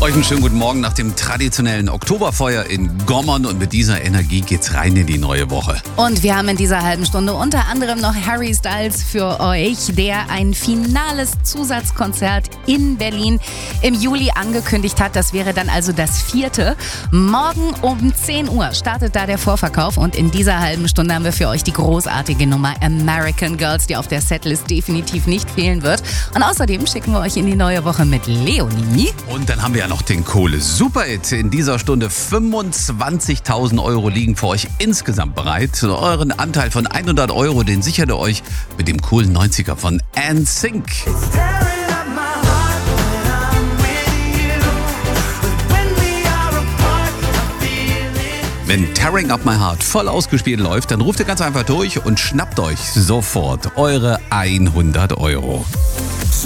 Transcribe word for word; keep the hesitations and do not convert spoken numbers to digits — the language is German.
Euch einen schönen guten Morgen nach dem traditionellen Oktoberfeuer in Gommern und mit dieser Energie geht's rein in die neue Woche. Und wir haben in dieser halben Stunde unter anderem noch Harry Styles für euch, der ein finales Zusatzkonzert in Berlin im Juli angekündigt hat. Das wäre dann also das vierte. Morgen um zehn Uhr startet da der Vorverkauf und in dieser halben Stunde haben wir für euch die großartige Nummer American Girls, die auf der Setlist definitiv nicht fehlen wird. Und außerdem schicken wir euch in die neue Woche mit Leonie. Und dann haben wir ja noch den Kohle Super-Hit. In dieser Stunde fünfundzwanzigtausend Euro liegen für euch insgesamt bereit. Euren Anteil von hundert Euro, den sichert ihr euch mit dem coolen neunziger von N Sync. Wenn Tearing Up My Heart voll ausgespielt läuft, dann ruft ihr ganz einfach durch und schnappt euch sofort eure hundert Euro.